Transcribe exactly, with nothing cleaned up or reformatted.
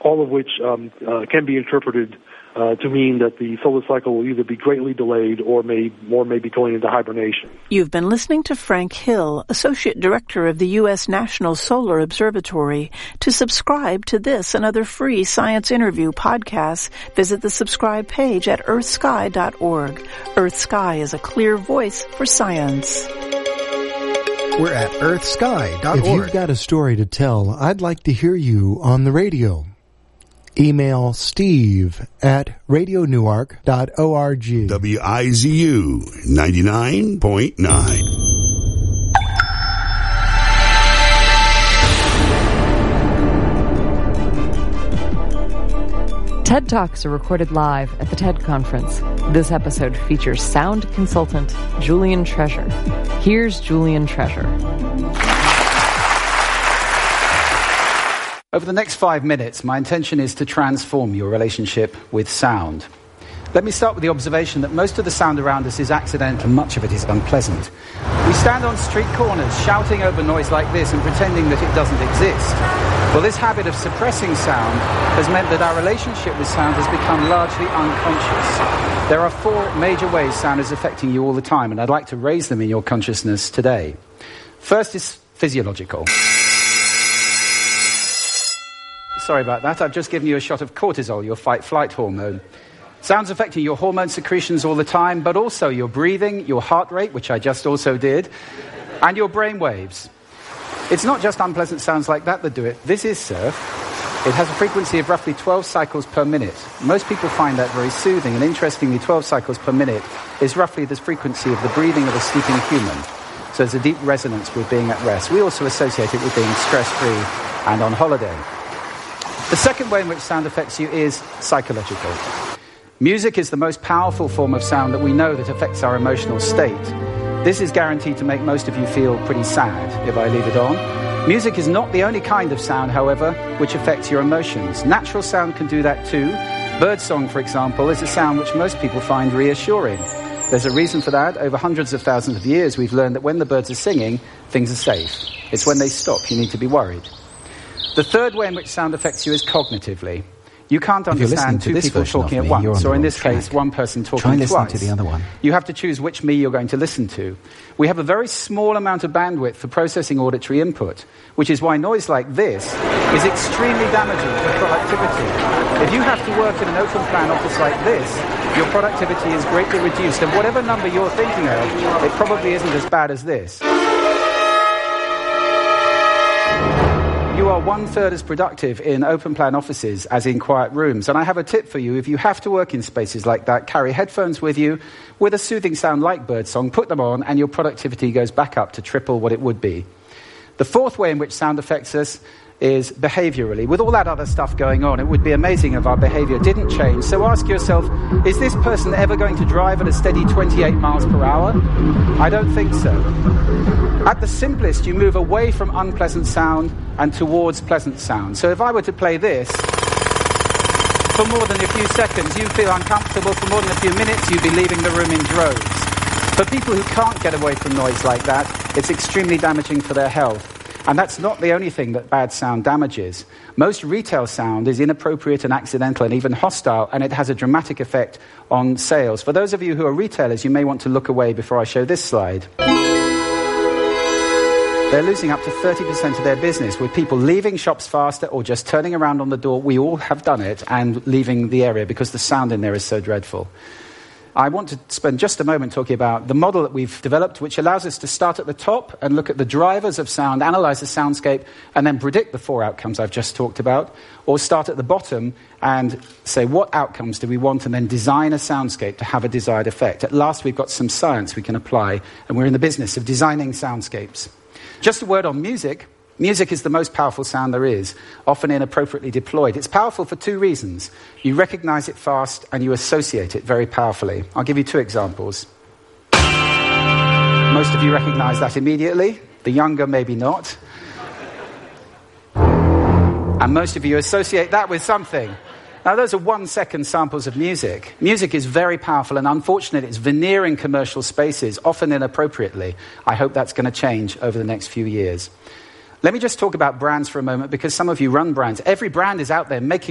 all of which um, uh, can be interpreted Uh, to mean that the solar cycle will either be greatly delayed or may or may be going into hibernation. You've been listening to Frank Hill, Associate Director of the U S National Solar Observatory. To subscribe to this and other free science interview podcasts, visit the subscribe page at earth sky dot org. Earth Sky is a clear voice for science. We're at earth sky dot org. If you've got a story to tell, I'd like to hear you on the radio. Email Steve at radio newark dot org. W I Z U ninety-nine point nine. TED Talks are recorded live at the TED Conference. This episode features sound consultant Julian Treasure. Here's Julian Treasure. Over the next five minutes, my intention is to transform your relationship with sound. Let me start with the observation that most of the sound around us is accidental and much of it is unpleasant. We stand on street corners shouting over noise like this and pretending that it doesn't exist. Well, this habit of suppressing sound has meant that our relationship with sound has become largely unconscious. There are four major ways sound is affecting you all the time, and I'd like to raise them in your consciousness today. First is physiological. Sorry about that. I've just given you a shot of cortisol, your fight-flight hormone. Sound's affecting your hormone secretions all the time, but also your breathing, your heart rate, which I just also did, and your brain waves. It's not just unpleasant sounds like that that do it. This is surf. It has a frequency of roughly twelve cycles per minute. Most people find that very soothing, and interestingly, twelve cycles per minute is roughly the frequency of the breathing of a sleeping human. So there's a deep resonance with being at rest. We also associate it with being stress-free and on holiday. The second way in which sound affects you is psychological. Music is the most powerful form of sound that we know that affects our emotional state. This is guaranteed to make most of you feel pretty sad if I leave it on. Music is not the only kind of sound, however, which affects your emotions. Natural sound can do that too. Birdsong, for example, is a sound which most people find reassuring. There's a reason for that. Over hundreds of thousands of years, we've learned that when the birds are singing, things are safe. It's when they stop you need to be worried. The third way in which sound affects you is cognitively. You can't understand two people talking at once, or in this case, one person talking twice. Try listening to the other one. You have to choose which me you're going to listen to. We have a very small amount of bandwidth for processing auditory input, which is why noise like this is extremely damaging for productivity. If you have to work in an open-plan office like this, your productivity is greatly reduced, and whatever number you're thinking of, it probably isn't as bad as this. You are one-third as productive in open-plan offices as in quiet rooms. And I have a tip for you. If you have to work in spaces like that, carry headphones with you with a soothing sound like birdsong, put them on, and your productivity goes back up to triple what it would be. The fourth way in which sound affects us is behaviorally. With all that other stuff going on, it would be amazing if our behavior didn't change. So ask yourself, is this person ever going to drive at a steady twenty-eight miles per hour? I don't think so. At the simplest, you move away from unpleasant sound and towards pleasant sound. So if I were to play this, for more than a few seconds, you feel uncomfortable. For more than a few minutes, you'd be leaving the room in droves. For people who can't get away from noise like that, it's extremely damaging for their health. And that's not the only thing that bad sound damages. Most retail sound is inappropriate and accidental and even hostile, and it has a dramatic effect on sales. For those of you who are retailers, you may want to look away before I show this slide. They're losing up to thirty percent of their business with people leaving shops faster or just turning around on the door. We all have done it, and leaving the area because the sound in there is so dreadful. I want to spend just a moment talking about the model that we've developed, which allows us to start at the top and look at the drivers of sound, analyze the soundscape, and then predict the four outcomes I've just talked about, or start at the bottom and say what outcomes do we want, and then design a soundscape to have a desired effect. At last, we've got some science we can apply, and we're in the business of designing soundscapes. Just a word on music. Music is the most powerful sound there is, often inappropriately deployed. It's powerful for two reasons. You recognize it fast and you associate it very powerfully. I'll give you two examples. Most of you recognize that immediately. The younger, maybe not. And most of you associate that with something. Now, those are one-second samples of music. Music is very powerful, and unfortunately, it's veneering commercial spaces, often inappropriately. I hope that's going to change over the next few years. Let me just talk about brands for a moment, because some of you run brands. Every brand is out there making